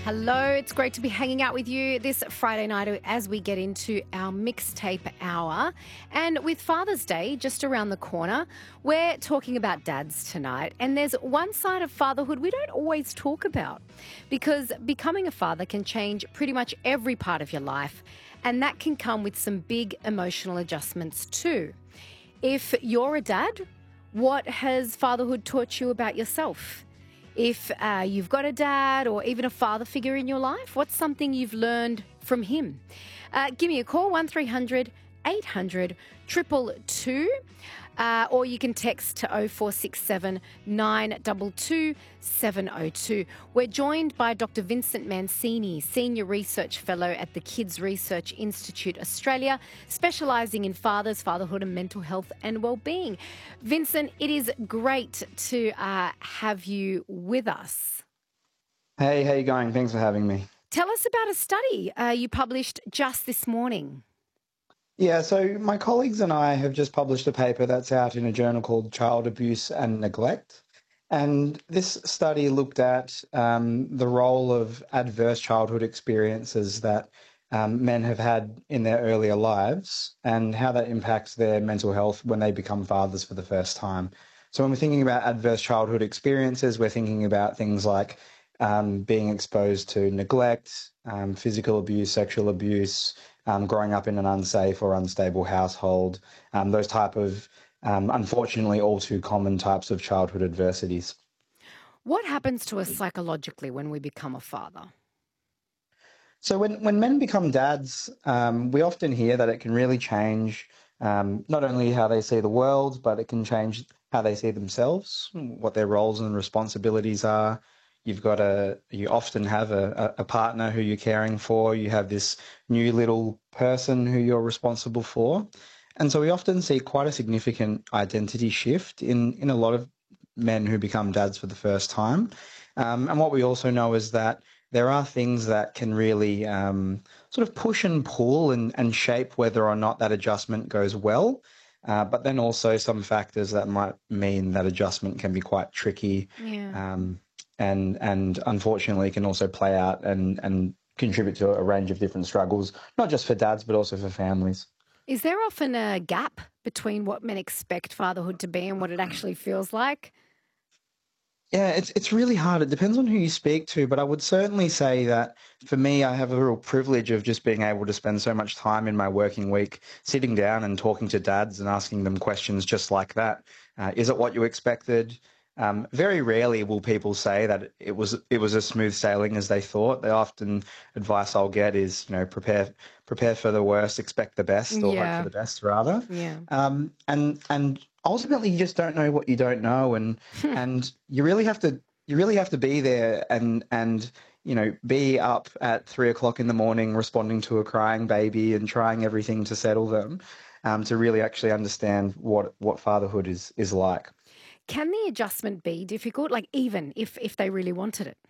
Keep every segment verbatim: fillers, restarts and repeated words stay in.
Hello, it's great to be hanging out with you this Friday night as we get into our mixtape hour. And with Father's Day just around the corner, we're talking about dads tonight. And there's one side of fatherhood we don't always talk about, because becoming a father can change pretty much every part of your life. And that can come with some big emotional adjustments too. If you're a dad, what has fatherhood taught you about yourself? If uh, you've got a dad or even a father figure in your life, what's something you've learned from him? Uh, give me a call, one three hundred eight hundred two two two, uh, or you can text to oh four six seven nine two two seven oh two. We're joined by Doctor Vincent Mancini, Senior Research Fellow at the Kids Research Institute Australia, specialising in fathers, fatherhood and mental health and wellbeing. Vincent, it is great to uh, have you with us. Hey, how you going? Thanks for having me. Tell us about a study uh, you published just this morning. Yeah, so my colleagues and I have just published a paper that's out in a journal called Child Abuse and Neglect. And this study looked at um, the role of adverse childhood experiences that um, men have had in their earlier lives and how that impacts their mental health when they become fathers for the first time. So when we're thinking about adverse childhood experiences, we're thinking about things like um, being exposed to neglect, um, physical abuse, sexual abuse, Um, growing up in an unsafe or unstable household, um, those type of, um, unfortunately, all too common types of childhood adversities. What happens to us psychologically when we become a father? So when, when men become dads, um, we often hear that it can really change um, not only how they see the world, but it can change how they see themselves, what their roles and responsibilities are. You've got a, you often have a, a partner who you're caring for. You have this new little person who you're responsible for. And so we often see quite a significant identity shift in, in a lot of men who become dads for the first time. Um, and what we also know is that there are things that can really um, sort of push and pull and, and shape whether or not that adjustment goes well. Uh, but then also some factors that might mean that adjustment can be quite tricky. Yeah. Um, and and unfortunately can also play out and, and contribute to a range of different struggles, not just for dads, but also for families. Is there often a gap between what men expect fatherhood to be and what it actually feels like? Yeah, it's it's really hard. It depends on who you speak to, but I would certainly say that for me, I have a real privilege of just being able to spend so much time in my working week sitting down and talking to dads and asking them questions just like that. Uh, is it what you expected? Um, very rarely will people say that it was it was as smooth sailing as they thought. The often advice I'll get is, you know, prepare prepare for the worst, expect the best, or hope for Yeah. the best rather. Yeah. Um, and and ultimately, you just don't know what you don't know, and and you really have to you really have to be there and and you know be up at three o'clock in the morning responding to a crying baby and trying everything to settle them, um, to really actually understand what what fatherhood is is like. Can the adjustment be difficult, like even if, if they really wanted it?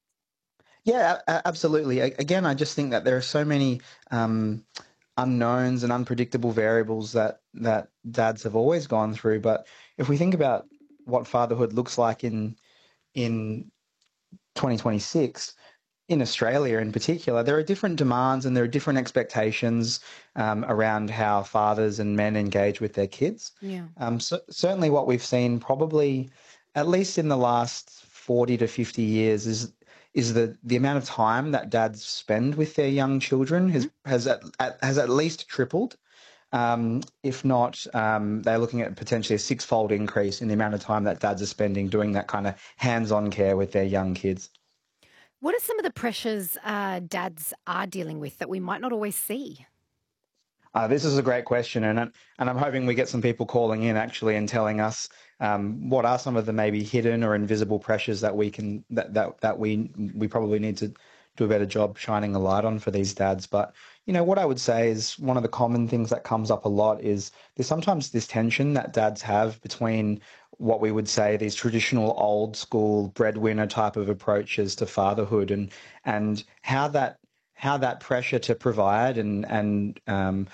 Yeah, a- a- absolutely. A- Again, I just think that there are so many um, unknowns and unpredictable variables that that dads have always gone through. But if we think about what fatherhood looks like in in twenty twenty-six, in Australia in particular, there are different demands and there are different expectations um, around how fathers and men engage with their kids. Yeah. Um, so, certainly, what we've seen, probably at least in the last forty to fifty years, is is the the amount of time that dads spend with their young children Mhm. has has at, at, has at least tripled. Um, if not, um, they're looking at potentially a six-fold increase in the amount of time that dads are spending doing that kind of hands-on care with their young kids. What are some of the pressures uh, dads are dealing with that we might not always see? Uh, this is a great question, and I- and I'm hoping we get some people calling in actually and telling us um, what are some of the maybe hidden or invisible pressures that we can that that that we we probably need to do a better job shining a light on for these dads. But you know what I would say is one of the common things that comes up a lot is there's sometimes this tension that dads have between what we would say these traditional old school breadwinner type of approaches to fatherhood and and how that how that pressure to provide and and um,